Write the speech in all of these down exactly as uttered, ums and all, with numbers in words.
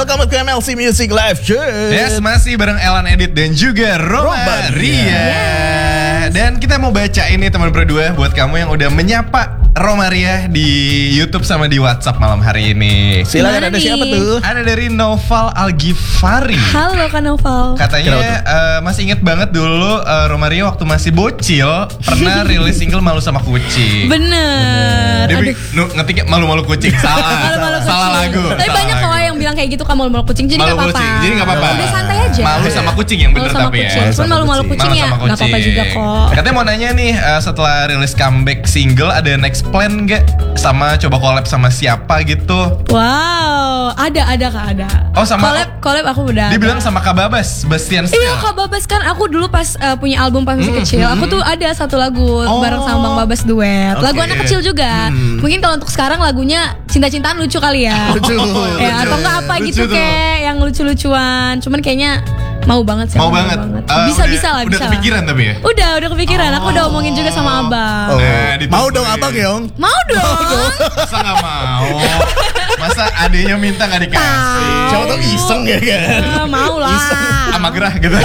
Welcome to M L C Music Live Show. Yes, masih bareng Elan Edit dan juga Roma Ria. Yes. Dan kita mau baca ini teman berdua buat kamu yang udah menyapa Roma Ria di YouTube sama di WhatsApp malam hari ini. Silakan, ada siapa tuh? Ada dari Noval Algifari. Halo Kak Noval. Katanya uh, masih inget banget dulu uh, Roma Ria waktu masih bocil pernah rilis single Malu Sama Kucing. Bener. Dia nu- ngetiknya Malu-Malu Kucing. Salah. Malu-malu Salah kucing. lagu. Tapi salah banyak lagu. kok yang bilang kayak gitu kan malu-malu kucing. Jadi Malu gak apa-apa. kucing. Jadi gak apa-apa. Udah santai aja. Malu sama kucing yang bener Malu sama tapi kucing. ya. Cuman malu-malu kucing Malu ya sama gak apa-apa juga kok. Katanya mau nanya nih, uh, setelah rilis comeback single ada next plan gak? Sama coba collab sama siapa gitu? Wow, ada ada Kak ada. Oh, sama- collab collab aku udah. Dia ada. bilang sama Kak Babas, Bastian Steel. Iya Kak Babas kan aku dulu pas uh, punya album pas masih Mm, kecil. mm, Aku tuh ada satu lagu Oh. bareng sama Bang Babas duet. Lagu Oke. anak kecil juga. Mm. Mungkin kalau untuk sekarang lagunya cinta-cintaan lucu kali ya. Lucu, Ya, lucu. atau enggak apa Lucu gitu tuh. kayak yang lucu-lucuan. Cuman kayaknya mau banget sih. Mau aku banget. Uh, Bisa udah- bisa lah, Udah bisa lah. kepikiran tapi ya? Udah, udah kepikiran. Aku udah omongin juga sama Abang. Oh. Nah, ditungguin. Mau dong abang Yong? Mau dong. Masa gak mau? Masa adenya minta gak dikasih? Siapa tau iseng ya kan? Eh, mau lah. Sama gerah gitu.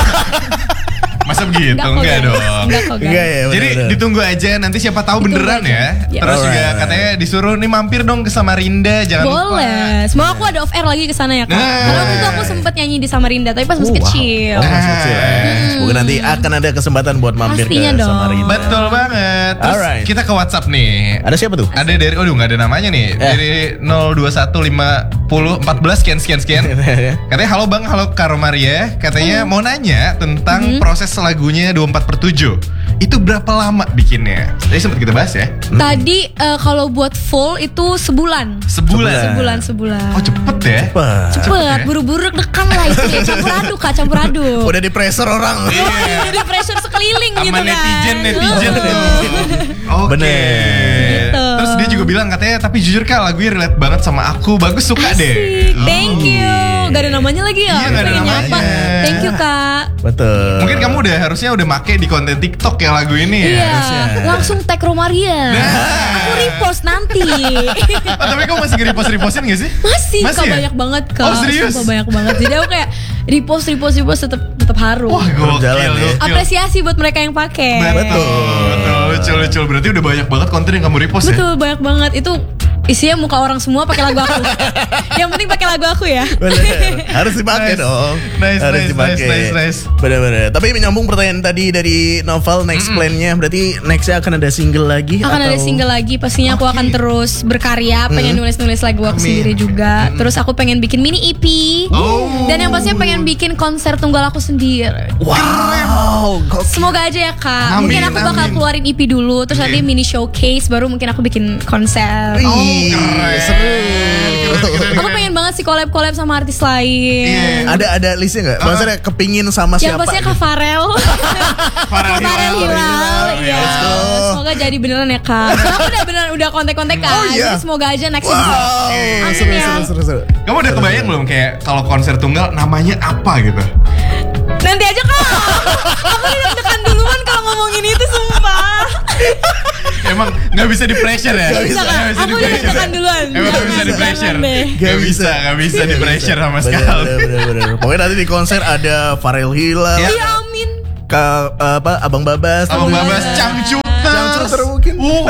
Masa begitu? Enggak kok, Enggak guys. dong. Enggak kok, guys. Enggak ya, Jadi bener-bener. ditunggu aja, nanti siapa tahu Ditunggu beneran aja. ya. Ya. Terus juga Alright. katanya disuruh nih mampir dong ke Samarinda, jangan lupa. Boleh. Semoga aku ada off air lagi ke sana ya, Kak. Nah. Karena waktu itu aku sempet nyanyi di Samarinda, tapi pas masih Oh, wow. kecil. Oh, masih kecil ya. Semoga nanti akan ada kesempatan buat mampir Pastinya ke dong. Samarinda. Betul banget. Terus Alright. kita ke WhatsApp nih. Ada siapa tuh? Ada dari, aduh nggak ada namanya nih. Eh. Dari nol dua satu lima nol empat belas sekian sekian sekian. Katanya halo Bang, halo Kak Romaria. Katanya mau nanya tentang proses lagunya dua puluh empat per tujuh. Itu berapa lama bikinnya? Tadi sempat kita bahas ya. Tadi eh, kalau buat full itu sebulan. Sebulan. Sebulan, sebulan. Oh cepet ya. Wah. Cepet, buru-buru dekan lah itu ya. Campur aduk Kak, campur aduk. Udah di pressure orang. Iya. Jadi pressure sekeliling Sama gitu kan. netizen netizen tuh. Oke. Bener. Gitu. Terus dia juga bilang katanya tapi jujur Kak lagunya relate banget sama aku. Bagus, suka deh. Asik, thank you. Gak ada namanya lagi ya? Iya, Aku gak ada pengen namanya. nyapa. Thank you Kak. Betul. Mungkin kamu udah harusnya udah make di konten TikTok ya lagu ini ya. Iya, harusnya. langsung tag Romaria. Nah. Aku repost nanti. Oh, tapi kamu masih nge-repost-repostin gak sih? Masih, Masih Kak, ya? banyak banget Kak. Oh, serius? Sumpah banyak banget. Jadi aku kayak repost, repost, repost tetap tetap harum. Wah gokil, Berjalan ya. gokil. Apresiasi buat mereka yang pakai. Betul, betul, lucu, lucu. Berarti udah banyak banget konten yang kamu repost ya? Betul, banyak banget. Itu isinya muka orang semua pakai lagu aku. Yang penting pakai lagu aku ya. Bener. Harus dipakai Nice. dong. Nice, Harus nice, dipakai. nice, nice, nice. Bener-bener. Tapi menyambung pertanyaan tadi dari Novel next plan-nya, berarti nextnya akan ada single lagi? Akan ada atau- single lagi. Pastinya aku Oke. akan terus berkarya. Pengen nulis-nulis lagu aku Amin. sendiri juga. Terus aku pengen bikin mini E P. Oh. Dan yang pastinya pengen bikin konser tunggal aku sendiri. Wow. gokil. Semoga aja ya Kak. Amin, Mungkin aku bakal amin. keluarin E P dulu. Terus Oke. nanti mini showcase. Baru mungkin aku bikin konser. Oh, Ih, keren. seru. Keren, keren, Aku pengen banget sih collab-collab sama artis lain. Iya. Ada ada listnya nggak? Maksudnya kepingin sama Yang siapa? pastinya Kak gitu? Farel. Farel Farel Hilal. Hilal. Iya. Let's go. Semoga jadi beneran ya Kak. Soalnya aku udah beneran udah kontak-kontak kan. Oh, iya. Jadi semoga aja next bisa. Wow. Amin Seru, ya. seru, seru, seru. Kamu udah kebayang belum kayak kalau konser tunggal namanya apa gitu? Nanti aja Kak. Aku udah deg-degan duluan kalau ngomongin itu sumpah. Emang nggak bisa di pressure ya? Nggak bisa, Nggak Kak. bisa Aku di udah pressure. deg-degan duluan. Emang nggak Jangan, bisa di jangan pressure. deh. Nggak bisa, nggak bisa di pressure sama Bener, sekali. bener, bener, bener. Pokoknya nanti di konser ada Farel Hilal, Ya. Iya amin. Ka, apa Abang Babas, Abang terus- Babas, Cangcuter. Cangcuter mungkin. Oh,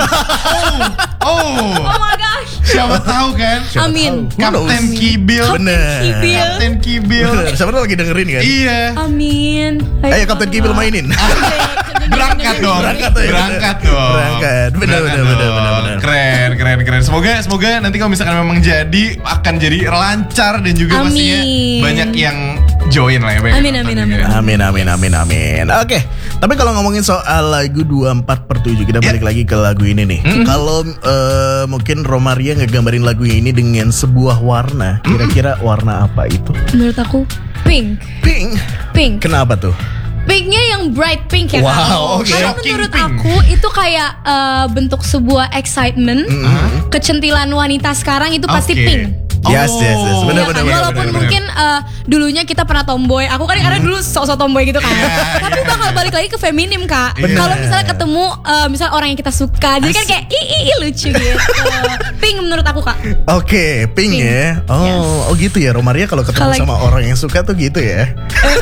oh, oh. Oh my gosh. Siapa tahu kan? Amin. Kapten Kibil. Bener. Kibil. Kapten Kibil. Bener. Siapa tuh lagi dengerin kan? Iya. Amin. Ayo Kapten Kibil mainin. Berangkat dong. Berangkat ya. Berangkat dong. Berangkat. Bener, Berangkat bener, bener, dong. bener, bener. Keren, keren, keren. Semoga, semoga nanti kalau misalkan memang jadi akan jadi lancar dan juga Amin. pastinya banyak yang join lah ya. banyak Amin, yang amin, nonton amin. juga. Amin, amin, amin, amin. Oke, tapi kalau ngomongin soal lagu dua puluh empat per tujuh, kita Ya. balik lagi ke lagu ini nih. Kalau eh, mungkin Romaria ngegambarin lagu ini dengan sebuah warna, kira-kira warna apa itu? Menurut aku pink. Pink. Pink. Kenapa tuh? Pinknya yang bright pink ya Wow, Kak? oke. Karena Shocking menurut pink. aku itu kayak eh, bentuk sebuah excitement, kecentilan wanita sekarang itu pasti Oke. pink. Yes, yes, yes. Oh. Benar, Iya benar, kan? benar, Walaupun benar, mungkin eh, dulunya kita pernah tomboy. Aku kan karena dulu sok-sok tomboy gitu kan. Iya, Tapi iya, bakal iya. balik lagi ke feminim kak. Benar. Kalau misalnya ketemu eh, misal orang yang kita suka, jadi kan kayak ih, ih, ih, lucu gitu. Pink menurut aku kak. Oke, pink, Pink. ya. Oh, Yes. oh gitu ya. Romaria kalau ketemu Kalau- sama orang yang suka tuh gitu ya.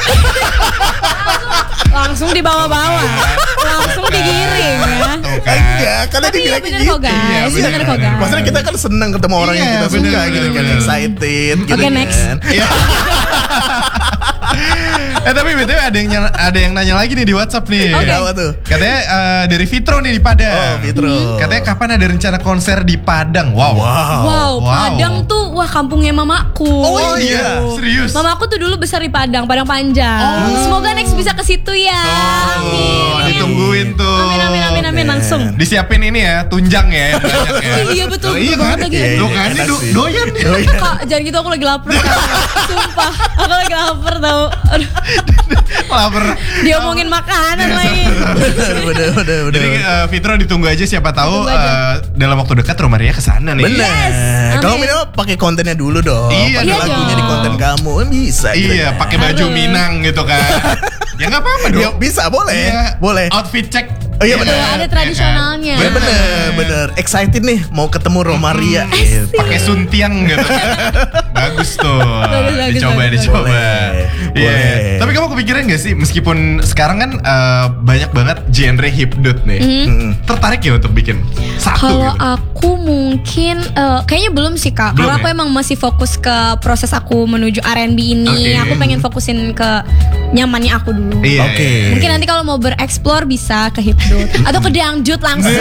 Langsung dibawa-bawa, langsung digiring ya. Tuh kan. Iya, karena Tapi iya dibilangnya bener gitu. kok guys, Iya, bener bener, kok bener. guys. Maksudnya kita kan senang ketemu orang yang Iya, kita bener, suka gitu bener, kan, bener. excited gitu Oke, kan. next. Iya. Eh tapi betul ada yang nyala- ada yang nanya lagi nih di WhatsApp nih. Oke. Apa tuh? Katanya eh, dari Fitro nih di Padang. Oh, Fitro. Katanya kapan ada rencana konser di Padang? Wow. Wow. Wow, Wow. Padang tuh wah kampungnya mamaku. Oh, iya, serius. Mamaku tuh dulu besar di Padang, Padang Panjang. Oh. Semoga next bisa ke situ ya. Oh, ditungguin tuh. Amin amin amin amin langsung. Disiapin ini ya, tunjang ya yang banyak ya. Iya betul, Oh, betul iya banget kan? lagi. Iya, Tuh iya, kan ini enak do- sih. doyan nih. Oh, iya. Kak, jangan gitu aku lagi lapar Kak. Sumpah, aku lagi lapar tau. Aduh, Lapar. dia omongin makanan lagi. Bener, bener, bener, bener. Jadi eh, Fitro ditunggu aja siapa tahu Ditunggu aja. eh, dalam waktu dekat Romaria kesana nih. Bener. Yes, Kalau amin. minimal pakai kontennya dulu dong. Iya pakai dong. lagunya di konten kamu kan bisa. gitu Iya, kan. pakai baju Harus. Minang gitu kan. Ya nggak apa-apa dong. Ya, bisa, boleh. Iya. Boleh. Outfit check. Oh, iya, bener. Ada tradisionalnya. Iya kan? Bener, bener. Excited nih mau ketemu Romaria. Gitu. Pakai suntiang gitu kan. Bagus tuh. Bagus, bagus, dicoba, bagus, dicoba. Boleh, Iya. boleh. Tapi kamu kepikiran gak sih meskipun sekarang kan eh, banyak banget genre hipdut nih. Mm-mm. Tertarik ya untuk bikin satu Kalau gitu? aku mungkin eh, kayaknya belum sih Kak. Belum Karena aku ya? emang masih fokus ke proses aku menuju R and B ini. Oke. Aku pengen fokusin ke nyamannya aku dulu. Iya. Oke. iya. Mungkin nanti kalau mau bereksplor bisa ke hipdut atau ke dangdut langsung.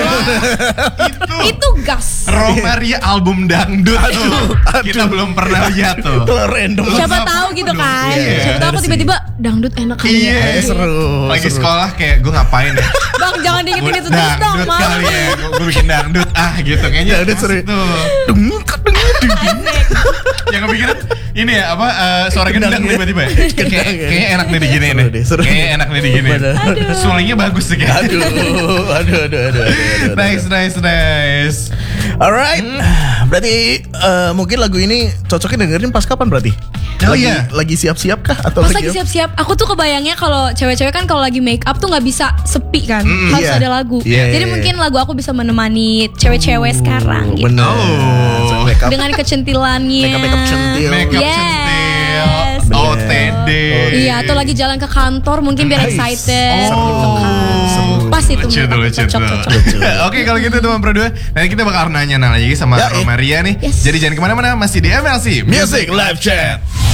Itu. Itu gas. Romaria album dangdut tuh. Kita belum pernah lihat tuh. Kalau random. Siapa Apa tahu gitu dong? kan. Iya, Siapa tahu aku bener sih. tiba-tiba dangdut enak kali Iya, ya. Eh, seru. Lagi seru. sekolah kayak gue ngapain ya? Bang jangan dikit Gua itu terus dong, dangdut Mam. kali ya. Gue bikin dangdut ah gitu kayaknya. Dangdut seru. asik tuh. Dung, kak, dung, dung, dung. Yang kepikiran ini ya apa eh, suara gendang Gendang, ya. tiba-tiba ya? Gendang, Kayak ya. kayaknya enak nih digini Seru nih. deh, seru Kayaknya deh. enak nih digini. Bener. Aduh. Sulingnya bagus sih kayak. Aduh, aduh, aduh, aduh, aduh, aduh. Nice, nice, nice. Alright, berarti eh, mungkin lagu ini cocoknya dengerin pas kapan berarti? Oh, lagi, iya. lagi siap-siap kah atau Pas lagi siap-siap, aku tuh kebayangnya kalau cewek-cewek kan kalau lagi make up tuh nggak bisa sepi kan, Mm, harus iya. ada lagu. Iya, Jadi iya, mungkin lagu aku bisa menemani cewek-cewek sekarang gitu. Bener. Oh. So, make up. Dengan kecentilannya. Make up, make up centil. Make up Yes. centil. Bener. O T D. Iya, atau lagi jalan ke kantor mungkin biar Nice. excited Oh. gitu kan. Seru. Pas itu Lucu menurut tuh, aku, lucu cocok, tuh. cocok. Lucu. Oke kalau gitu teman berdua, nanti kita bakal nanya-nanya lagi sama Ya, eh. Romaria nih. Yes. Jadi jangan kemana-mana, masih di M L C Music Live Chat.